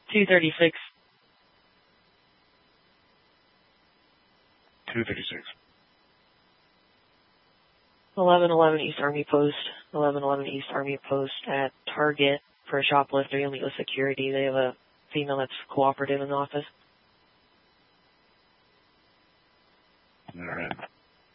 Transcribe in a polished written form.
236. 236. 1111 East Army Post. 1111 East Army Post at Target for a shoplifter. You'll meet with security. They have a female that's cooperative in the office. All right.